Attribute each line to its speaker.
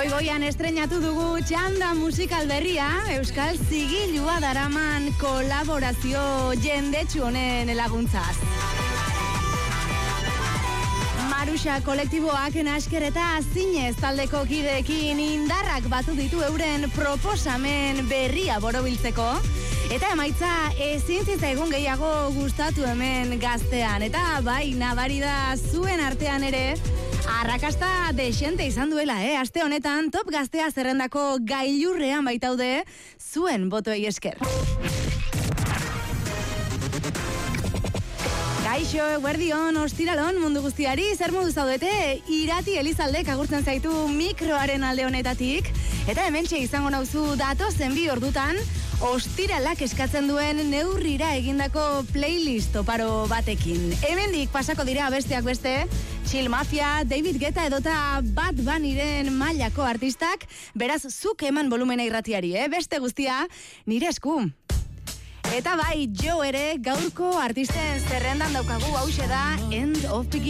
Speaker 1: Goigoian estrenatu dugu txanda musikal berria, Euskal Zigilua daraman kolaborazio jendetsu honen laguntzaz. Maruxa kolektiboak Nasker eta Zinez taldeko kideekin indarrak batu ditu euren proposamen berria borobiltzeko. Eta emaitza ezin zitzaigun gehiago gustatu hemen gaztean. Eta bai, nabari da zuen artean ere, arrakasta desente izan duela, aste honetan top gaztea zerrendako gailurrean baitaude zuen botoei esker. Kaixo, guardion, ostiralon, mundu guztiari, zer modu zaudete, Irati Elizaldek agurtzen zaitu mikroaren alde honetatik, eta hementxe izango nauzu datozen 2 ordutan, ostiralak eskatzen duen neurrira egindako playlist oparo batekin. Hemendik pasako dira besteak beste, Chill Mafia, David Guetta edota Bad Bunnyren mailako artistak, beraz zuk eman volumena irratiari, beste guztia nire esku. Eta bai, jo ere gaurko artisten zerrendan daukagu hauxe da End of Beginning.